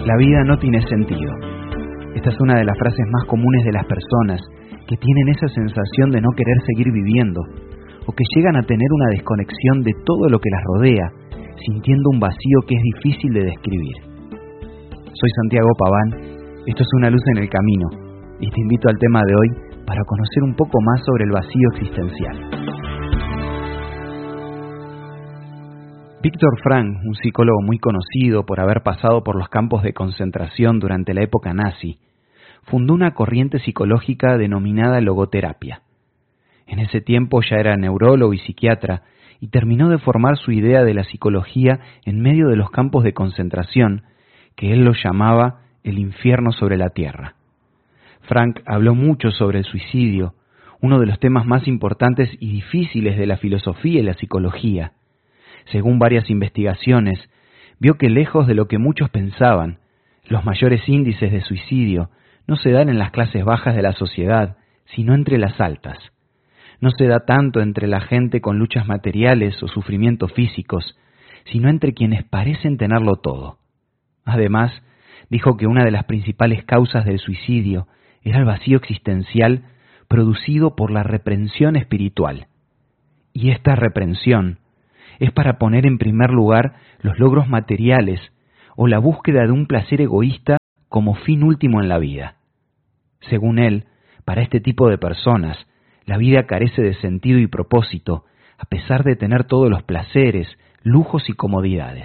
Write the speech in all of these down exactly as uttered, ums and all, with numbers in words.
La vida no tiene sentido. Esta es una de las frases más comunes de las personas que tienen esa sensación de no querer seguir viviendo, o que llegan a tener una desconexión de todo lo que las rodea, sintiendo un vacío que es difícil de describir. Soy Santiago Paván, esto es Una luz en el camino, y te invito al tema de hoy para conocer un poco más sobre el vacío existencial. Viktor Frankl, un psicólogo muy conocido por haber pasado por los campos de concentración durante la época nazi, fundó una corriente psicológica denominada logoterapia. En ese tiempo ya era neurólogo y psiquiatra y terminó de formar su idea de la psicología en medio de los campos de concentración, que él lo llamaba el infierno sobre la tierra. Frankl habló mucho sobre el suicidio, uno de los temas más importantes y difíciles de la filosofía y la psicología. Según varias investigaciones, vio que lejos de lo que muchos pensaban, los mayores índices de suicidio no se dan en las clases bajas de la sociedad, sino entre las altas. No se da tanto entre la gente con luchas materiales o sufrimientos físicos, sino entre quienes parecen tenerlo todo. Además, dijo que una de las principales causas del suicidio era el vacío existencial producido por la reprensión espiritual. Y esta reprensión es para poner en primer lugar los logros materiales o la búsqueda de un placer egoísta como fin último en la vida. Según él, para este tipo de personas, la vida carece de sentido y propósito, a pesar de tener todos los placeres, lujos y comodidades.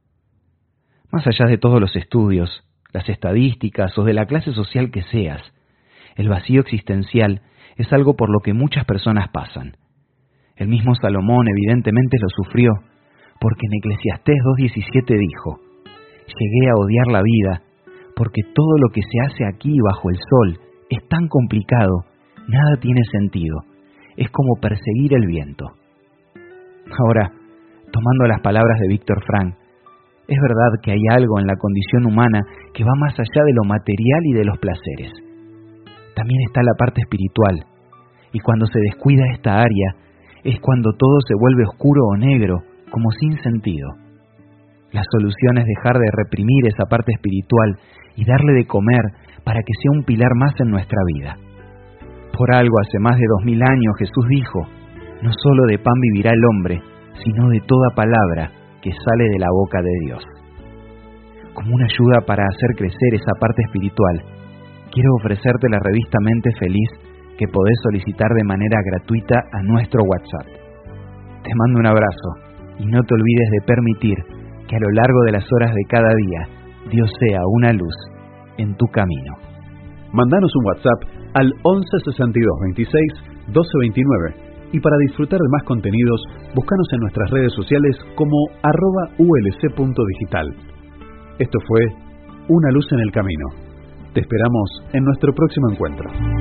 Más allá de todos los estudios, las estadísticas o de la clase social que seas, el vacío existencial es algo por lo que muchas personas pasan. El mismo Salomón evidentemente lo sufrió, porque en Eclesiastés dos diecisiete dijo: «Llegué a odiar la vida, porque todo lo que se hace aquí bajo el sol es tan complicado, nada tiene sentido, es como perseguir el viento». Ahora, tomando las palabras de Viktor Frankl, es verdad que hay algo en la condición humana que va más allá de lo material y de los placeres. También está la parte espiritual, y cuando se descuida esta área, es cuando todo se vuelve oscuro o negro, como sin sentido. La solución es dejar de reprimir esa parte espiritual y darle de comer para que sea un pilar más en nuestra vida. Por algo, hace más de dos mil años Jesús dijo: «No solo de pan vivirá el hombre, sino de toda palabra que sale de la boca de Dios». Como una ayuda para hacer crecer esa parte espiritual, quiero ofrecerte la revista Mente Feliz, que podés solicitar de manera gratuita a nuestro WhatsApp. Te mando un abrazo y no te olvides de permitir que a lo largo de las horas de cada día Dios sea una luz en tu camino. Mandanos un WhatsApp al once sesenta y dos veintiséis doce veintinueve y para disfrutar de más contenidos, búscanos en nuestras redes sociales como arroba ulc punto digital. Esto fue Una luz en el camino. Te esperamos en nuestro próximo encuentro.